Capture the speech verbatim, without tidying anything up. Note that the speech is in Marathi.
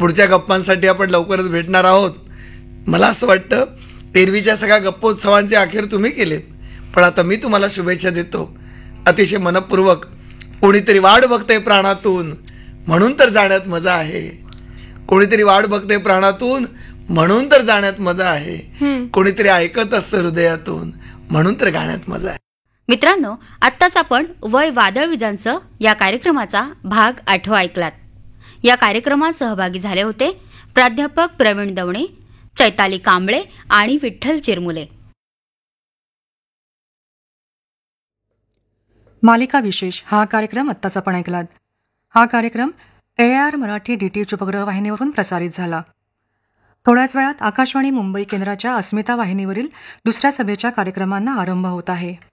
पुढच्या गप्पांसाठी आपण लवकरच भेटणार आहोत. मला असं वाटतं एरवीच्या सगळ्या गप्पोत्सवांचे अखेर तुम्ही केलेत, पण आता मी तुम्हाला शुभेच्छा देतो अतिशय मनपूर्वक. कोणीतरी वाट बघतंय प्राणातून म्हणून तर जाण्यात मजा आहे. कोणीतरी वाट बघतंय प्राणातून म्हणून तर जाण्यात मजा आहे. कोणीतरी ऐकत असतं हृदयातून म्हणून तर गाण्यात मजा आहे. मित्रांनो, आत्ताच आपण वय वादळ विजांचं या कार्यक्रमाचा भाग आठवा ऐकलात. या कार्यक्रमात सहभागी झाले होते प्राध्यापक प्रवीण दवणे, चैताली कांबळे आणि विठ्ठल चिरमुले. मालिका विशेष हा कार्यक्रम आत्ताच आपण ऐकलात. हा कार्यक्रम ए आर मराठी डीटीएच उपग्रह वाहिनीवरून प्रसारित झाला. थोड्याच वेळात आकाशवाणी मुंबई केंद्राच्या अस्मिता वाहिनीवरील दुसऱ्या सभेच्या कार्यक्रमांना आरंभ होत आहे.